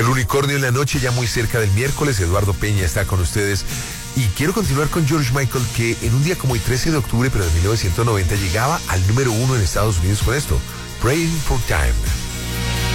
El unicornio en la noche, ya muy cerca del miércoles. Eduardo Peña está con ustedes. Y quiero continuar con George Michael, que en un día como el 13 de octubre, pero de 1990, llegaba al número 1 en Estados Unidos con esto, Praying for Time.